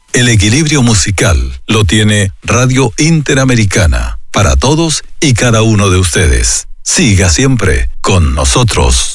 El equilibrio musical lo tiene Radio Interamericana, para todos y cada uno de ustedes. Siga siempre con nosotros.